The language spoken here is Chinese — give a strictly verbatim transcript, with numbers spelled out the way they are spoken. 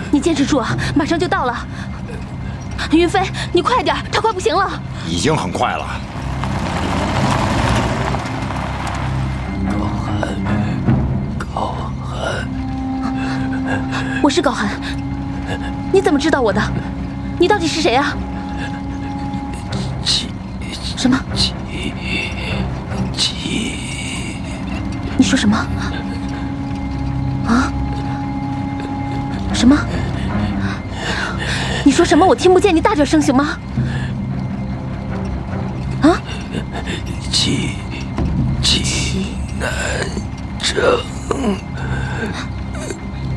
你坚持住啊，马上就到了。云飞，你快点，他快不行了。 已经很快了。 高寒，高寒， 我是高寒，你怎么知道我的？你到底是谁啊？ 姬， 什么？ 姬，姬， 你说什么？啊？什么？你说什么？我听不见，你大点声行吗？啊？ 姬，姬南征。